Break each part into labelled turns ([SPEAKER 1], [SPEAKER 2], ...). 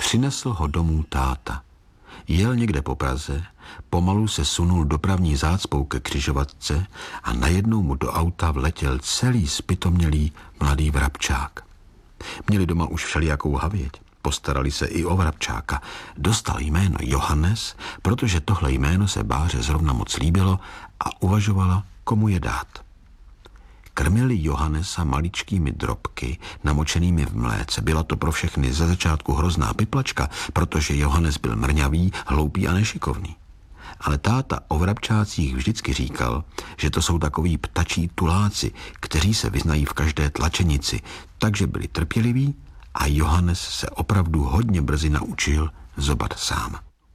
[SPEAKER 1] Přinesl ho domů táta. Jel někde po Praze, pomalu se sunul dopravní zácpou ke křižovatce a najednou mu do auta vletěl celý zpytomělý mladý vrabčák. Měli doma už všelijakou havěť. Postarali se i o vrabčáka. Dostal jméno Johannes, protože tohle jméno se Báře zrovna moc líbilo a uvažovala, komu je dát. Krmili Johannesa maličkými drobky, namočenými v mléce. Byla to pro všechny ze začátku hrozná piplačka, protože Johannes byl mrňavý, hloupý a nešikovný. Ale táta o vrabčácích vždycky říkal, že to jsou takoví ptačí tuláci, kteří se vyznají v každé tlačenici, takže byli trpěliví a Johannes se opravdu hodně brzy naučil zobat sám.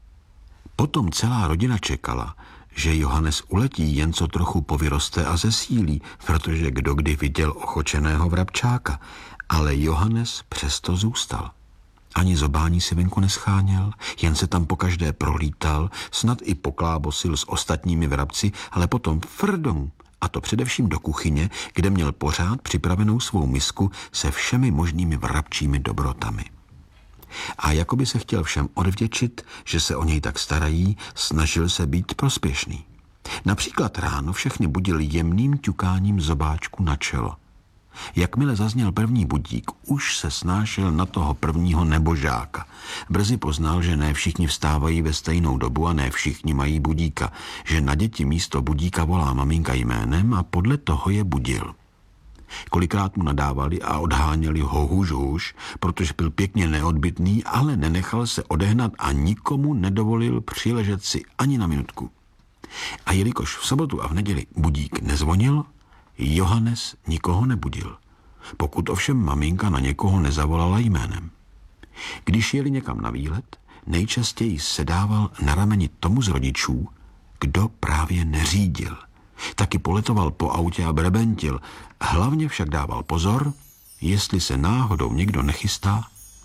[SPEAKER 1] Potom celá rodina čekala, že Johannes uletí, jen co trochu povyroste a zesílí, protože kdo kdy viděl ochočeného vrabčáka, ale Johannes přesto zůstal. Ani zobání si venku nescháněl, jen se tam pokaždé prolítal, snad i poklábosil s ostatními vrabci, ale potom frdom, a to především do kuchyně, kde měl pořád připravenou svou misku se všemi možnými vrabčími dobrotami. A jakoby se chtěl všem odvděčit, že se o něj tak starají, snažil se být prospěšný. Například ráno všechny budil jemným ťukáním zobáčku na čelo. Jakmile zazněl první budík, už se snášel na toho prvního nebožáka. Brzy poznal, že ne všichni vstávají ve stejnou dobu a ne všichni mají budíka, že na děti místo budíka volá maminka jménem a podle toho je budil. Kolikrát mu nadávali a odháněli ho hůž, protože byl pěkně neodbytný, ale nenechal se odehnat a nikomu nedovolil přiležet si ani na minutku. A jelikož v sobotu a v neděli budík nezvonil, Johannes nikoho nebudil, pokud ovšem maminka na někoho nezavolala jménem. Když jeli někam na výlet, nejčastěji sedával na rameni tomu z rodičů, kdo právě neřídil. Taky poletoval po autě a brebentil, hlavně však dával pozor, jestli se náhodou někdo nechystá